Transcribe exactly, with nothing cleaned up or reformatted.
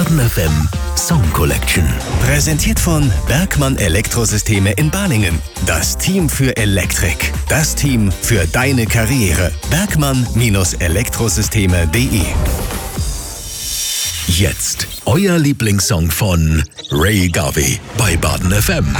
Baden F M Song Collection. Präsentiert von Bergmann Elektrosysteme in Balingen. Das Team für Elektrik. Das Team für deine Karriere. Bergmann Elektrosysteme punkt de. Jetzt euer Lieblingssong von Ray Garvey bei Baden F M.